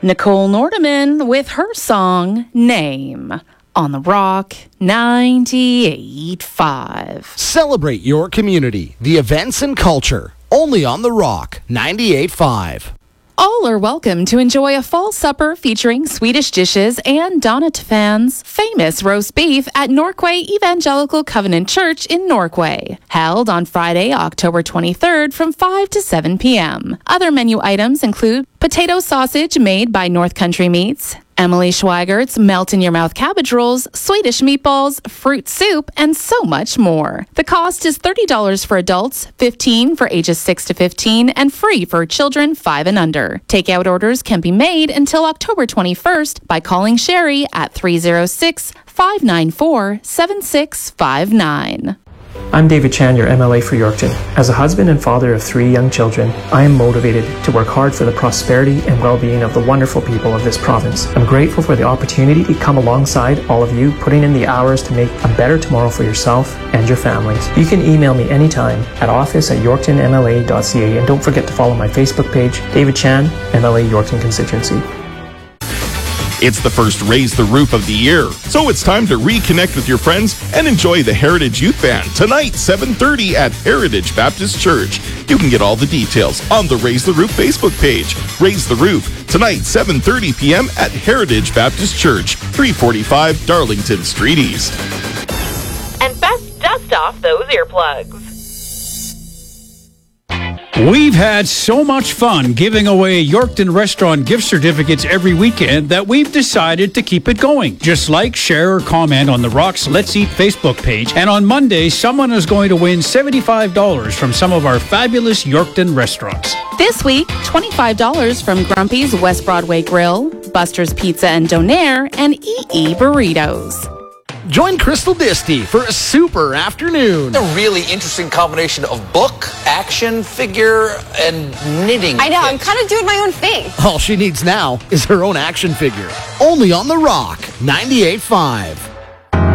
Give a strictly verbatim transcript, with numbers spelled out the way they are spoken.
Nicole Nordeman with her song, Name, on The Rock ninety-eight point five. Celebrate your community, the events and culture, only on The Rock ninety-eight point five. All are welcome to enjoy a fall supper featuring Swedish dishes and Donna Tafan's famous roast beef at Norquay Evangelical Covenant Church in Norquay, held on Friday, October twenty-third from five to seven p.m. Other menu items include potato sausage made by North Country Meats, Emily Schweigert's melt-in-your-mouth cabbage rolls, Swedish meatballs, fruit soup, and so much more. The cost is thirty dollars for adults, fifteen dollars for ages six to fifteen, and free for children five and under. Takeout orders can be made until October twenty-first by calling Sherry at three oh six, five nine four, seven six five nine. I'm David Chan, your M L A for Yorkton. As a husband and father of three young children, I am motivated to work hard for the prosperity and well-being of the wonderful people of this province. I'm grateful for the opportunity to come alongside all of you, putting in the hours to make a better tomorrow for yourself and your families. You can email me anytime at office at yorkton m l a dot c a, and don't forget to follow my Facebook page, David Chan, M L A Yorkton Constituency. It's the first Raise the Roof of the year, so it's time to reconnect with your friends and enjoy the Heritage Youth Band tonight, seven thirty at Heritage Baptist Church. You can get all the details on the Raise the Roof Facebook page. Raise the Roof tonight, seven thirty p.m. at Heritage Baptist Church, three forty-five Darlington Street East. And best dust off those earplugs. We've had so much fun giving away Yorkton Restaurant gift certificates every weekend that we've decided to keep it going. Just like, share, or comment on the Rock's Let's Eat Facebook page. And on Monday, someone is going to win seventy-five dollars from some of our fabulous Yorkton restaurants. This week, twenty-five dollars from Grumpy's West Broadway Grill, Buster's Pizza and Donaire, and E E Burritos. Join Crystal Disty for a super afternoon. A really interesting combination of book, action figure, and knitting. I know, kit. I'm kind of doing my own thing. All she needs now is her own action figure. Only on The Rock ninety-eight point five.